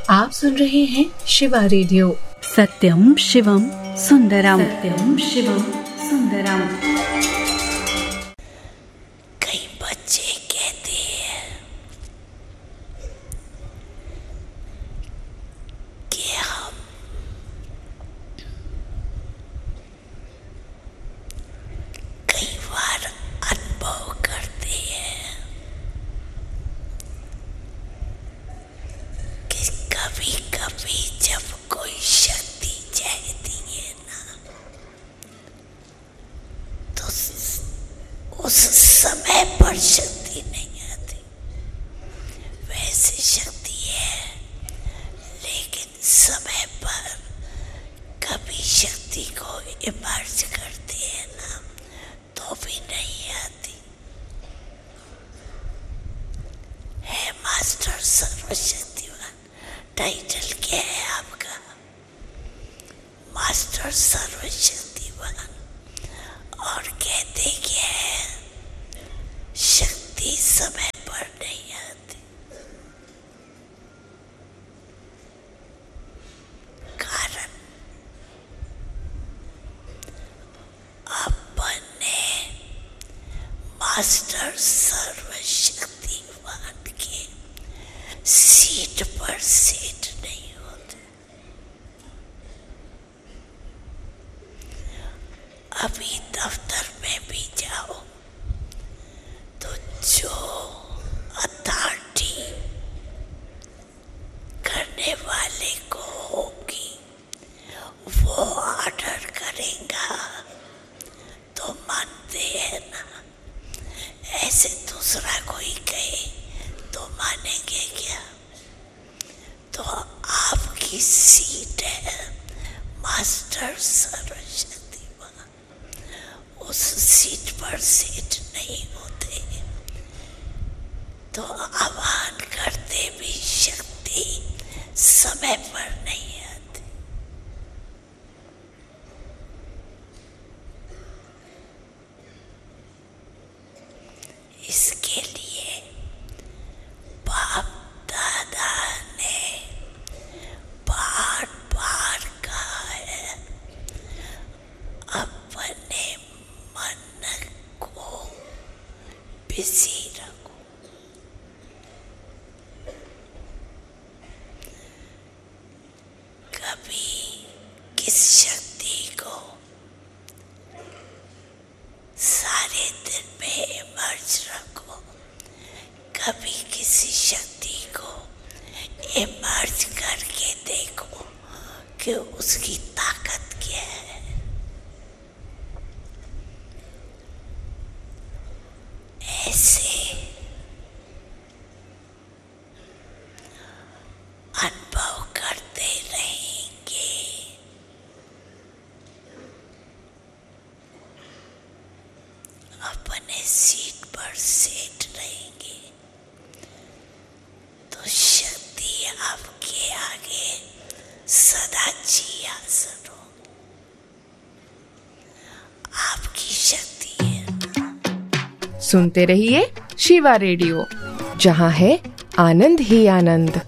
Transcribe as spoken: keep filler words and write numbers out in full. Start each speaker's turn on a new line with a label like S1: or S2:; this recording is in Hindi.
S1: आप सुन रहे हैं शिवा रेडियो।
S2: सत्यम शिवम सुंदरम, सत्यम शिवम सुंदरम।
S3: कई बच्चे कहते हैं कि हम कई बार अनुभव करते हैं कि कभी कभी जब कोई शक्ति चाहती है ना, तो उस समय पर शक्ति नहीं आती। वैसे शक्ति है, लेकिन समय पर कभी शक्ति को इमर्ज करते हैं ना, तो भी नहीं आती। है मास्टर सर्वशक्तिवान। टाइटल क्या है आपका? मास्टर सर्वशक्तिवान। और कहते क्या है? शक्ति समय पर नहीं आती। कारण अपने मास्टर सर्वशक्तिवान के सीट पर सेट नहीं होते। अभी दफ्तर में भी जाओ तो जो अथॉरिटी करने वाले को होगी वो ऑर्डर करेगा तो मानते हैं ना। ऐसे दूसरा कोई कहे तो मानेंगे क्या? तो आपकी सीट है मास्टर सर्वशक्तिवान, उस सीट पर सीट नहीं होते तो आह्वान करते भी शक्ति समय पर नहीं आती। इसके लिए बाप दादा ने बार बार कहा है, अपने मन को बिजी रखो। कभी किस शक्ति को सारे दिन में इमर्ज रखो, कभी किसी शक्ति को इमर्ज करके देखो कि उसकी ताकत क्या है। ऐसे अनुभव करते रहेंगे, अपने सीट पर सेट रहेंगे, तो शक्ति आपके आगे सदा जी हाजिर हो। आपकी शक्ति है।
S1: सुनते रहिए शिवा रेडियो, जहाँ है आनंद ही आनंद।